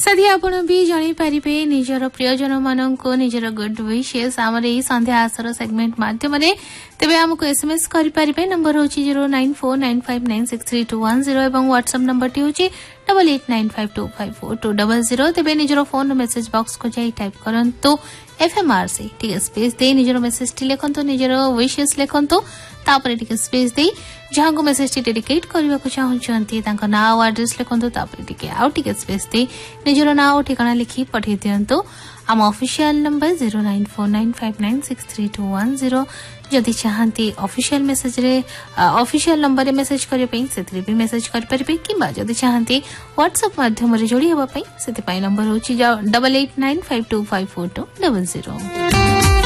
साथी आपण भी जानी पारिबे निजर प्रियजन माननको निजर गुड विशेस आमर एई संध्या आसर सेगमेंट माध्यम रे तेबे हमको एसएमएस करि पारिबे नंबर होची 09495963210 एवं व्हाट्सएप नंबर टी होची 8895254200 तेबे निजर फोन मेसेज बॉक्स को जाई टाइप करंतो एफएमआरसी ठीक स्पेस दे निजर मेसेज टी लेखंतो निजर विशेस लेखंतो तापरे टिके स्पेस दे जहां को मेसेज टी डेडिकेट करबा को चाहउछंती तांका नाम एड्रेस लेखंतो तापरे टिके आउ टिके स्पेस दे निजर नाम ठिकाना लिखी पठे दियंतो आम ऑफिशियल नंबर 09495963210 जदि चाहती ऑफिशियल मेसेज रे ऑफिशियल नंबर रे मेसेज करियो पई सेतरे भी मेसेज कर परबे किबा जदि चाहती व्हाट्सएप माध्यम रे जोड़ी हेबा पई सेते पई नंबर होची 8895254200